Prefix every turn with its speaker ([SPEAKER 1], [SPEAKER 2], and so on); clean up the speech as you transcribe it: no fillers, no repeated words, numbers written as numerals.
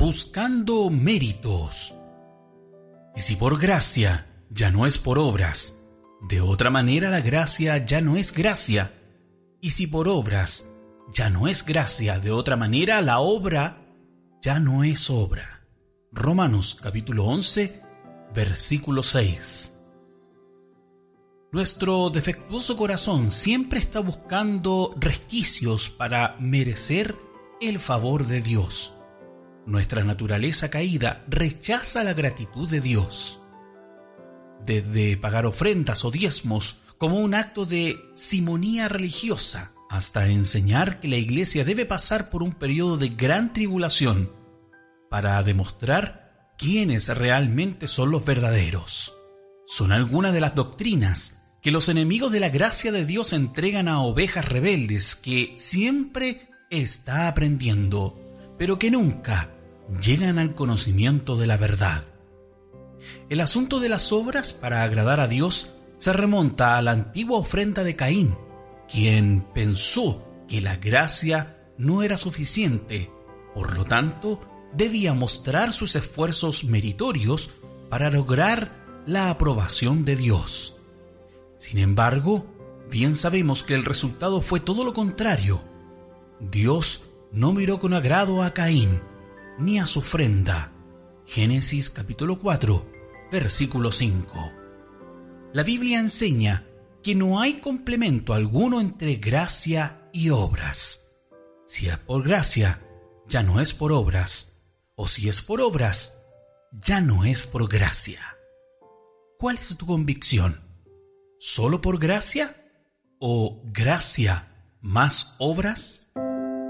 [SPEAKER 1] buscando méritos. Y si por gracia, ya no es por obras. De otra manera la gracia ya no es gracia. Y si por obras ya no es gracia, de otra manera la obra ya no es obra. Romanos capítulo 11, versículo 6. Nuestro defectuoso corazón siempre está buscando resquicios para merecer el favor de Dios. Nuestra naturaleza caída rechaza la gratitud de Dios. Desde pagar ofrendas o diezmos como un acto de simonía religiosa, hasta enseñar que la iglesia debe pasar por un periodo de gran tribulación para demostrar quiénes realmente son los verdaderos. Son algunas de las doctrinas que los enemigos de la gracia de Dios entregan a ovejas rebeldes que siempre está aprendiendo, pero que nunca llegan al conocimiento de la verdad. El asunto de las obras para agradar a Dios se remonta a la antigua ofrenda de Caín, quien pensó que la gracia no era suficiente, por lo tanto, debía mostrar sus esfuerzos meritorios para lograr la aprobación de Dios. Sin embargo, bien sabemos que el resultado fue todo lo contrario. Dios no miró con agrado a Caín, ni a su ofrenda. Génesis capítulo 4, versículo 5. La Biblia enseña que no hay complemento alguno entre gracia y obras. Si es por gracia, ya no es por obras. O si es por obras, ya no es por gracia. ¿Cuál es tu convicción? ¿Solo por gracia? ¿O gracia más obras?